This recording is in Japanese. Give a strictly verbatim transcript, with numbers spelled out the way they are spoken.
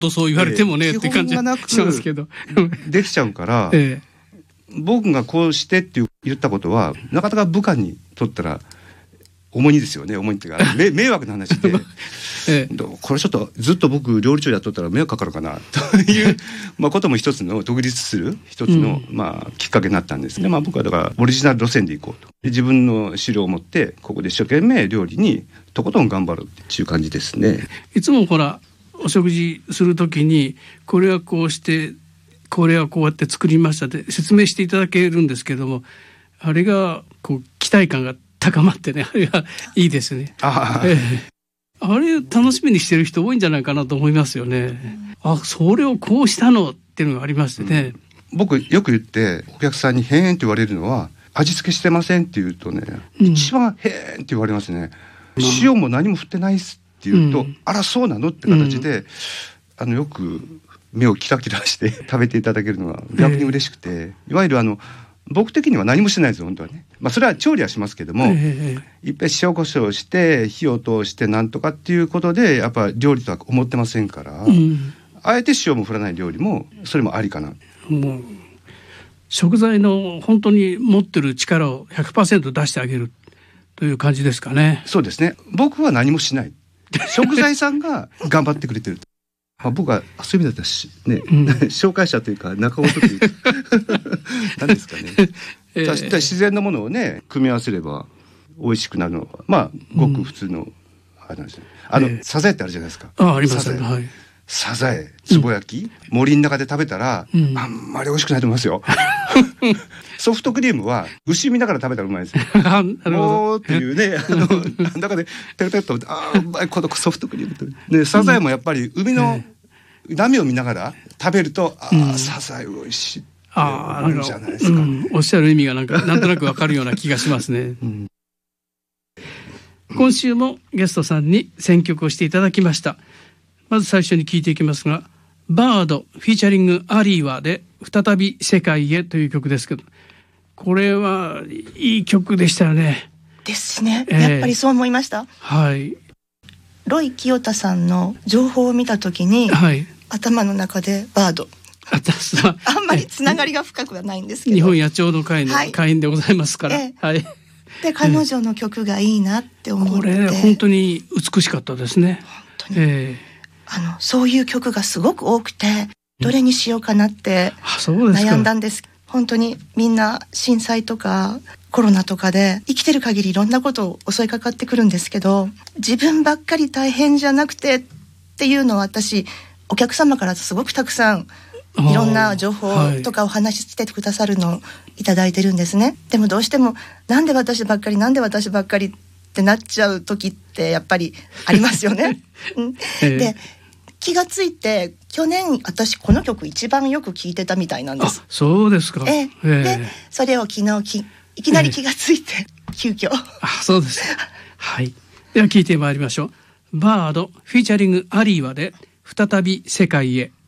とそう言われてもね、えー、って感じしますけどできちゃうから、えー、僕がこうしてって言ったことはなかなか部下にとったら重荷ですよね。重荷っていうか迷惑な話で、ええ、これちょっとずっと僕料理長やっとったら迷惑かかるかなというまあことも一つの独立する一つの、うん、まあきっかけになったんですね。まあ、僕はだからオリジナル路線で行こうと、で自分の資料を持ってここで一生懸命料理にとことん頑張るっていう感じですね。 いつもほらお食事するときにこれはこうしてこれはこうやって作りましたって説明していただけるんですけども、あれがこう期待感が高まってね、あれがいいですね。あ、ええ、あれ楽しみにしてる人多いんじゃないかなと思いますよね。あ、それをこうしたのっていうのがありましてね、 うん、僕よく言ってお客さんにへーんって言われるのは、味付けしてませんって言うとね、うん、一番へーんって言われますね、うん、塩も何も振ってないっすって言うと、うん、あらそうなのって形で、うん、あのよく目をキラキラして食べていただけるのが逆に嬉しくて、えー、いわゆるあの僕的には何もしてないです本当はね。まあそれは調理はしますけども、えー、いっぺん塩コショウして火を通してなんとかっていうことでやっぱ料理とは思ってませんから、うん、あえて塩も振らない料理もそれもありかな。もう食材の本当に持ってる力を ひゃくパーセント 出してあげるという感じですかね。 そうですね。僕は何もしない。食材さんが頑張ってくれてる。まあ、僕はそういう意味だったしね、うん、紹介者というか仲人というか何ですかね、えー、自然のものをね組み合わせれば美味しくなるのはまあごく普通の、うん、あれなんですね。あの、えー、サザエってあるじゃないですか。 あ、ありますね。はい。 サザエ、つぼ焼き、うん、森の中で食べたら、うん、あんまり美味しくないと思いますよ。ソフトクリームは牛見ながら食べたらうまいですよ。おーっていうね、あのなんだかでペロペロっとあーうまいこのソフトクリームとでサザエもやっぱり海の波を見ながら食べると、あー、うん、サザエ美味しい。ああ、なんかじゃないですか、うん、 おっしゃる意味がなんかなんとなくわかるような気がしますね。うん、今週もゲストさんに選曲をしていただきました。まず最初に聞いていきますが、バードフィーチャリングアリーワで再び世界へという曲ですけど、これはいい曲でしたよね。 ですね、えー、やっぱりそう思いました。 はい。 ロイ清田さんの情報を見たときに、はい、頭の中でバードあんまりつながりが深くはないんですけど、 日本野鳥の会の会員でございますから、はいはい、 で彼女の曲がいいなって思って、 これ本当に美しかったですね。 本当に、えー、あのそういう曲がすごく多くてどれにしようかなって悩んだんです。本当にみんな震災とかコロナとかで生きてる限りいろんなことを襲いかかってくるんですけど、自分ばっかり大変じゃなくてっていうのは私お客様からすごくたくさんいろんな情報とかお話ししてくださるのをいただいてるんですね、はい、でもどうしてもなんで私ばっかりなんで私ばっかりってなっちゃう時ってやっぱりありますよね、うん、で気がついて去年私この曲一番よく聴いてたみたいなんです。 あ、そうですか。 えー、でそれを昨日きいきなり気がついて、えー、急遽あ、そうです。はい、では聴いてまいりましょう。バードフィーチャリングアリーワで再び世界へ。